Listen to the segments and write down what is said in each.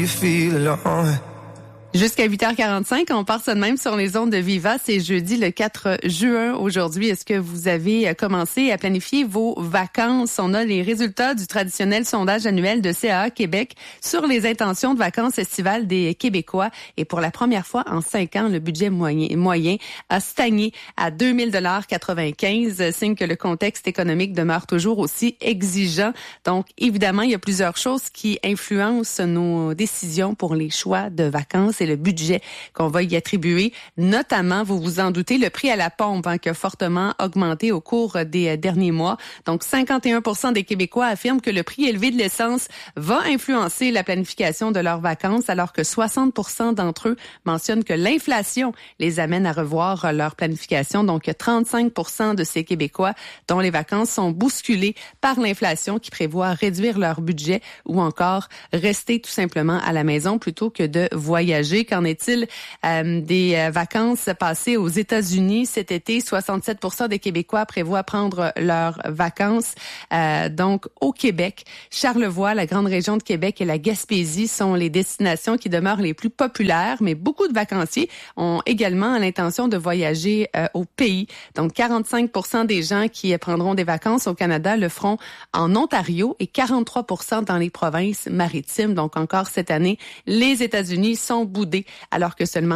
you feel alone. Jusqu'à 8h45, on part ça de même sur les ondes de Viva. C'est jeudi le 4 juin aujourd'hui. Est-ce que vous avez commencé à planifier vos vacances? On a les résultats du traditionnel sondage annuel de CAA Québec sur les intentions de vacances estivales des Québécois. Et pour la première fois en 5 ans, le budget moyen a stagné à 2095 $, signe que le contexte économique demeure toujours aussi exigeant. Donc, évidemment, il y a plusieurs choses qui influencent nos décisions pour les choix de vacances et le budget qu'on va y attribuer. Notamment, vous vous en doutez, le prix à la pompe qui a fortement augmenté au cours des derniers mois. Donc, 51% des Québécois affirment que le prix élevé de l'essence va influencer la planification de leurs vacances, alors que 60% d'entre eux mentionnent que l'inflation les amène à revoir leur planification. Donc, 35% de ces Québécois dont les vacances sont bousculées par l'inflation qui prévoient réduire leur budget ou encore rester tout simplement à la maison plutôt que de voyager. Qu'en est-il des vacances passées aux États-Unis cet été? 67% des Québécois prévoient prendre leurs vacances. Donc, au Québec, Charlevoix, la grande région de Québec et la Gaspésie sont les destinations qui demeurent les plus populaires, mais beaucoup de vacanciers ont également l'intention de voyager au pays. Donc, 45% des gens qui prendront des vacances au Canada le feront en Ontario et 43% dans les provinces maritimes. Donc, encore cette année, les États-Unis sont boudés, alors que seulement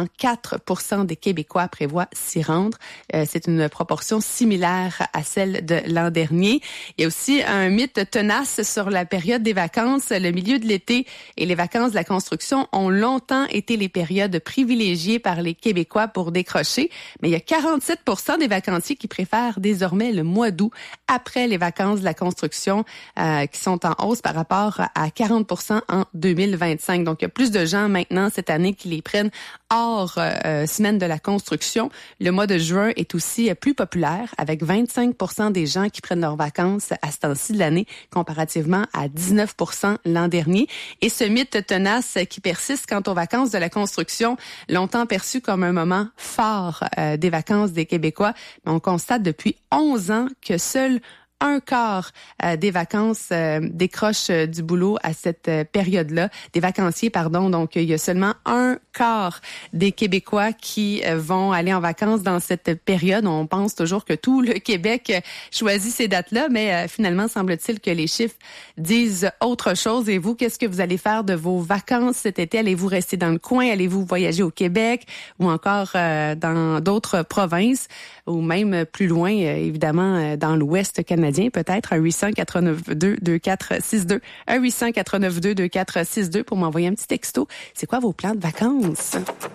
4% des Québécois prévoient s'y rendre. C'est une proportion similaire à celle de l'an dernier. Il y a aussi un mythe tenace sur la période des vacances. Le milieu de l'été et les vacances de la construction ont longtemps été les périodes privilégiées par les Québécois pour décrocher, mais il y a 47% des vacanciers qui préfèrent désormais le mois d'août après les vacances de la construction qui sont en hausse par rapport à 40% en 2025. Donc, il y a plus de gens maintenant cette année qui les prennent hors semaine de la construction. Le mois de juin est aussi plus populaire, avec 25% des gens qui prennent leurs vacances à ce temps-ci de l'année, comparativement à 19% l'an dernier. Et ce mythe tenace qui persiste quant aux vacances de la construction, longtemps perçu comme un moment fort des vacances des Québécois, mais on constate depuis 11 ans que seul un quart des vacances décrochent du boulot à cette période-là, des vacanciers, pardon. Donc, il y a seulement un quart des Québécois qui vont aller en vacances dans cette période. On pense toujours que tout le Québec choisit ces dates-là, mais finalement, semble-t-il que les chiffres disent autre chose. Et vous, qu'est-ce que vous allez faire de vos vacances cet été? Allez-vous rester dans le coin? Allez-vous voyager au Québec ou encore dans d'autres provinces ou même plus loin, évidemment, dans l'Ouest canadien? Peut-être un 889-224-62, un 889-224-62 pour m'envoyer un petit texto. C'est quoi vos plans de vacances?